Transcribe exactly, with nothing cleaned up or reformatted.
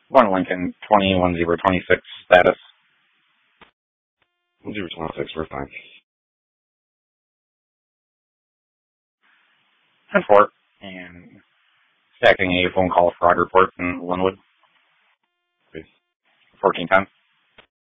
One Lincoln, twenty, one zero twenty-six, status. one zero twenty-six, we're fine. ten four, and stacking a phone call fraud report in Linwood. Please. fourteen ten.